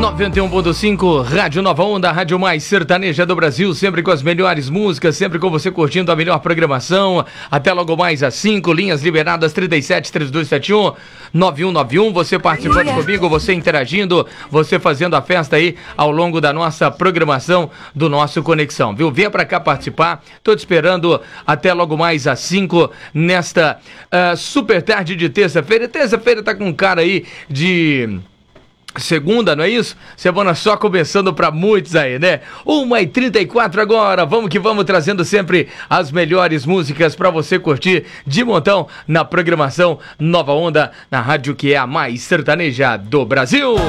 91.5, Rádio Nova Onda, a rádio mais sertaneja do Brasil, sempre com as melhores músicas, sempre com você curtindo a melhor programação. Até logo mais às 5, linhas liberadas 37-3271, 9191, você participando comigo, você interagindo, você fazendo a festa aí ao longo da nossa programação do nosso Conexão, viu? Venha pra cá participar, tô te esperando até logo mais às 5, nesta super tarde de terça-feira. Terça-feira tá com um cara aí de... segunda, não é isso? Semana só começando pra muitos aí, né? 1h34 agora, vamos que vamos, trazendo sempre as melhores músicas pra você curtir de montão na programação Nova Onda, na rádio que é a mais sertaneja do Brasil.